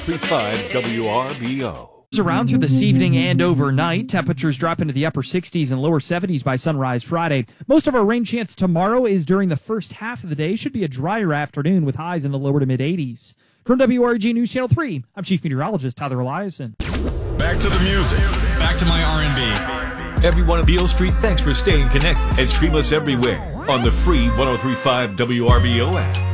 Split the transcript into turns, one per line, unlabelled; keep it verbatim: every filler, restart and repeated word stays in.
three five W R B O.
Around through this evening and overnight. Temperatures drop into the upper sixties and lower seventies by sunrise Friday. Most of our rain chance tomorrow is during the first half of the day. Should be a drier afternoon with highs in the lower to mid eighties. From W R G News Channel three, I'm Chief Meteorologist Tyler Eliason.
Back to the music.
Back to my R and B.
Everyone on Beale Street, thanks for staying connected and stream us everywhere on the free one oh three point five W R B O app.